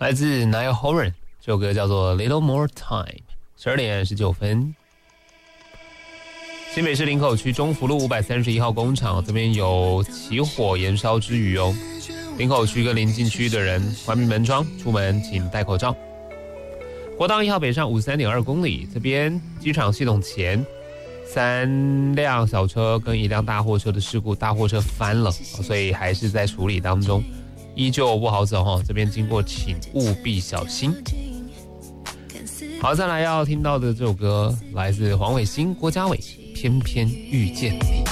来自 Niall Horan， 这首歌叫做 Little More Time。12点19分。新北市林口区中福路531号工厂这边有起火延烧之虞哦。林口区跟邻近区的人关闭门窗，出门请戴口罩。国道1号北上53.2公里，这边机场系统前3辆小车跟1辆大货车的事故，大货车翻了，所以还是在处理当中，依旧不好走哈。这边经过请务必小心。好，再来要听到的这首歌来自黄伟星、郭嘉伟，偏偏遇见你。